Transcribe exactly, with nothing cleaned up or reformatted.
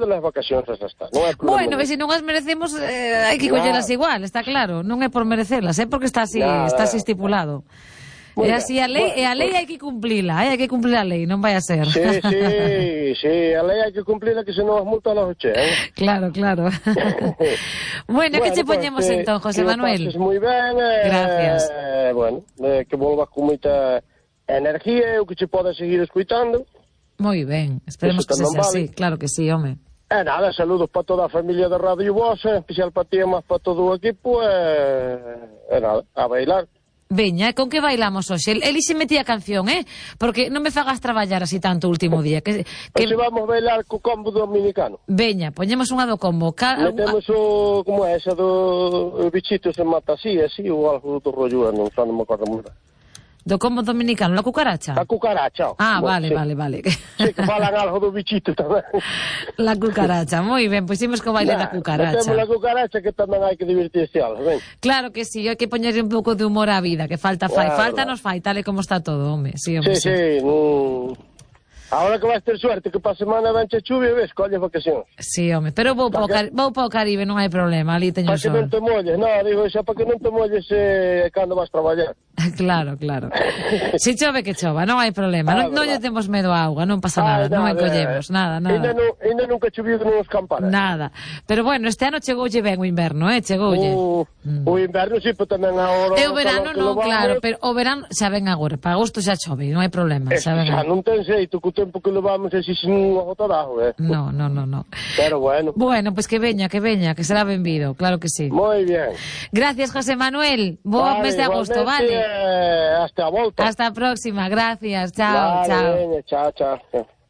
de las vacacións xa está. Non é bueno, e se non as merecemos, eh, hai que collelas igual, está claro. Non é por merecelas, é porque está así, Nada. está así estipulado. Muy E ben. así a lei, e a lei hai que cumplila, eh? Hai que cumplir a lei, non vai a ser. Sí, sí, sí, a lei hai que cumplirla que senón as multas las oche, eh? Claro, claro. Bueno, que che poñemos pues, entón, José que Manuel? Que moi ben. Eh, Gracias. Eh, bueno, eh, que volvas con moita energía, o que che poda seguir escuitando. Moi ben, esperemos Eso que tamén sexa vale. así, claro que sí, home. E nada, saludos para toda a familia de Radio Vosa, en especial para ti e máis para todo o equipo, e, e nada, a bailar. Veña, con que bailamos hoxe? El, elixe metía canción, eh? Porque non me fagas traballar así tanto o último día. Que, que... Hoxe vamos bailar co combo dominicano. Veña, poñemos unha do combo. Ca... Metemos o, como é, esa do bichito se mata así, así, ou algo do rollo, non, xa non me acordo moi ben. Do combo dominicano, la cucaracha? A cucaracha. Ah, Bueno, vale, sí. vale, vale. Sí, que falan algo do bichito tamén. La cucaracha, moi ben, pois imos co baile Nah, da cucaracha. Metemos la cucaracha que tamén hai que divertirse algo, ben. Claro que sí, hai que poñerle un pouco de humor á vida, que falta fai, Claro, falta claro. nos fai, tal e como está todo, home. Sí, Sí, home, sí, mm. Ahora que vais ter suerte, que pa semana danche chuvia, ves, colles vacacións. Sí, home, pero vou para o Cari- vou pa o Caribe, non hai problema, ali teño Para que non sol. te molles, no, digo, xa para que non te molles eh, cando vas traballar. Claro, claro. Si chove que chova, non hai problema. Ah, non, non lle verdad. temos medo á auga, non pasa nada, Ai, non nada, encollemos, eh. nada, Ainda, nada. non, ainda nunca chovido nos camparas. Nada. Pero bueno, este ano chegoulle ben o inverno, eh, chegoulle. O, Mm. o inverno sí, pero tamén agora... E o verano non, vamos, claro, pero o verano xa ven agora, para agosto xa chove, non hai problema, Es xa que ven xa agora. non ten xeito, co tempo que levamos así sin unha gota de agua, eh. No, no, no, no. Pero bueno, Bueno, pues que veña, que veña, que será benvido, claro que sí. moi bien. Gracias, José Manuel. Bo Vale, mes de agosto, igualmente, vale. eh, hasta a volta. Hasta a próxima, gracias. Chao, Vale, chao. veña, chao, chao.